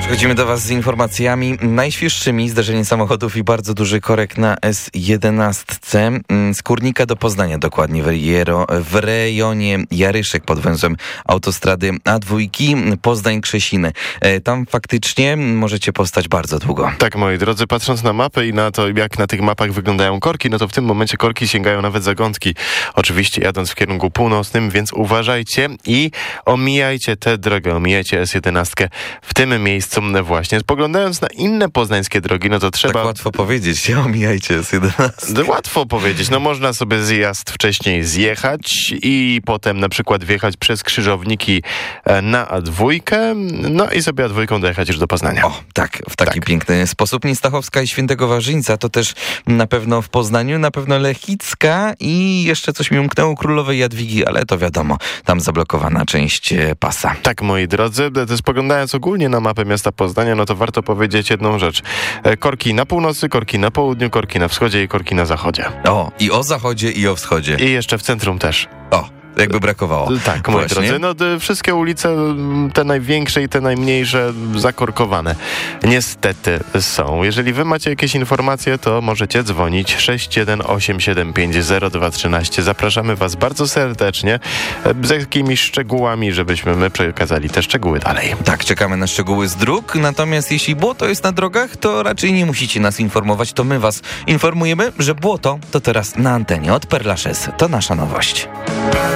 Przechodzimy do Was z informacjami najświeższymi. Zdarzenie samochodów i bardzo duży korek na S11. Z Kórnika do Poznania, dokładnie w rejonie Jaryszek pod węzłem autostrady A2 Poznań-Krzesiny. Tam faktycznie możecie postać bardzo długo. Tak, moi drodzy, patrząc na mapę i na to, jak na tych mapach wyglądają korki, no to w tym momencie korki sięgają nawet za Gątki. Oczywiście jadąc w kierunku północnym, więc uważajcie i omijajcie tę drogę, omijajcie S11 w tym miejscu właśnie. Spoglądając na inne poznańskie drogi, no to trzeba... Tak łatwo powiedzieć, omijajcie S11. Łatwo powiedzieć, no można sobie zjazd wcześniej zjechać i potem na przykład wjechać przez krzyżowniki na A2, no i sobie A2 dojechać już do Poznania. O, tak, w taki piękny sposób. Stachowska i Świętego Warzyńca to też na pewno w Poznaniu, na pewno Lechicka i jeszcze coś mi umknęło, Królowej Jadwigi, ale to wiadomo, tam zablokowana część pasa. Tak, moi drodzy, spoglądając ogólnie na mapę miasta Poznania, no to warto powiedzieć jedną rzecz. Korki na północy, korki na południu, korki na wschodzie i korki na zachodzie. O, i o zachodzie, i o wschodzie. I jeszcze w centrum też. O, jakby brakowało. Tak, moi drodzy, no wszystkie ulice, te największe i te najmniejsze, zakorkowane. Niestety są. Jeżeli wy macie jakieś informacje, to możecie dzwonić 618750213. Zapraszamy was bardzo serdecznie z jakimiś szczegółami, żebyśmy my przekazali te szczegóły dalej. Tak, czekamy na szczegóły z dróg, natomiast jeśli błoto jest na drogach, to raczej nie musicie nas informować, to my was informujemy, że błoto to teraz na antenie od Perla 6. To nasza nowość.